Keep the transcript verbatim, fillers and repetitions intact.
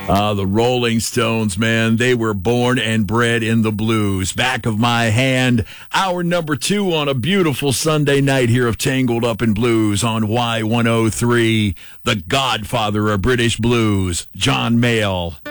Uh, the Rolling Stones, man, they were born and bred in the blues. Back of my hand, hour number two on a beautiful Sunday night here of Tangled Up in Blues on Y one oh three, the godfather of British blues, John Mayall.